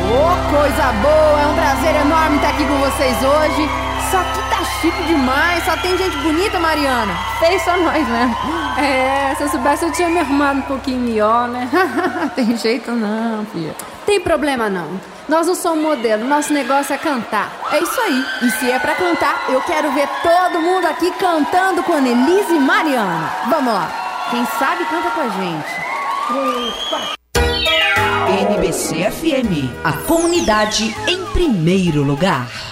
Ô, coisa boa, é um prazer enorme estar aqui com vocês hoje. Só que tá chique demais, só tem gente bonita, Mariana. Fez só nós mesmo. Se eu soubesse eu tinha me arrumado um pouquinho melhor, né? Tem jeito não, filha. Tem problema não. Nós não somos modelo, nosso negócio é cantar. É isso aí. E se é pra cantar, eu quero ver todo mundo aqui cantando com a Annelise e Mariana. Vamos lá. Quem sabe canta com a gente. 3, 4. NBC FM, a comunidade em primeiro lugar.